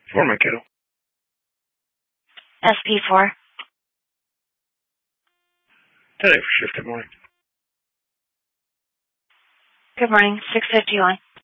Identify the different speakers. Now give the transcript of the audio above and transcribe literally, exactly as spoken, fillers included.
Speaker 1: For my kiddo.
Speaker 2: S P four.
Speaker 1: Today for shift. Good morning.
Speaker 2: Good morning. six fifty-one.